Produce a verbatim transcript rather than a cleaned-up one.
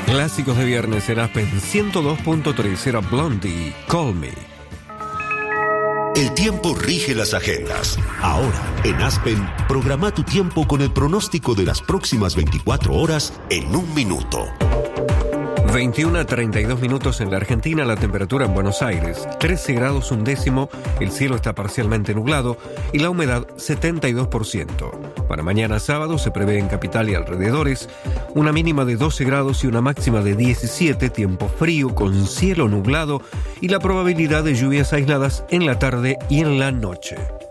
Clásicos de viernes en Aspen ciento dos punto tres era Blondie, Call Me. El tiempo rige las agendas. Ahora, en Aspen, programa tu tiempo con el pronóstico de las próximas veinticuatro horas en un minuto. veintiuno a treinta y dos minutos en la Argentina, la temperatura en Buenos Aires, trece grados un décimo, el cielo está parcialmente nublado y la humedad setenta y dos por ciento. Para mañana sábado se prevé en Capital y alrededores una mínima de doce grados y una máxima de diecisiete, tiempo frío con cielo nublado y la probabilidad de lluvias aisladas en la tarde y en la noche.